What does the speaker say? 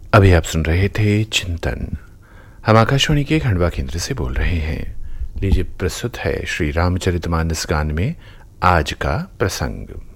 अभी आप सुन रहे थे चिंतन। हम आकाशवाणी के खंडवा केंद्र से बोल रहे हैं। लीजिए प्रस्तुत है श्री रामचरितमानस गान में आज का प्रसंग।